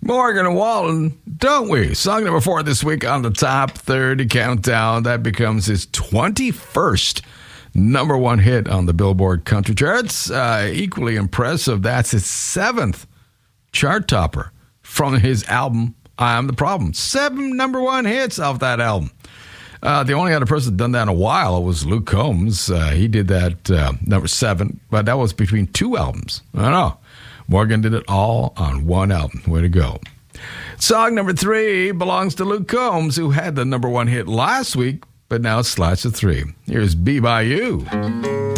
Morgan and Wallen, don't we? Song number 4 this week on the Top 30 Countdown. That becomes his 21st number 1 hit on the Billboard Country Charts. Equally impressive, that's his 7th chart topper from his album, I Am the Problem. 7 number 1 hits off that album. The only other person that done that in a while was Luke Combs. He did that number 7, but that was between 2 albums. I don't know. Morgan did it all on 1 album. Way to go. Song number 3 belongs to Luke Combs, who had the number 1 hit last week, but now it's slashed to 3. Here's Be By You.